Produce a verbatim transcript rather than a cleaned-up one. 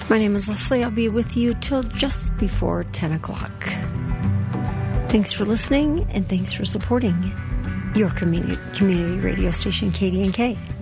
My name is Leslie. I'll be with you till just before ten o'clock. Thanks for listening, and thanks for supporting your community, community radio station, K D N K.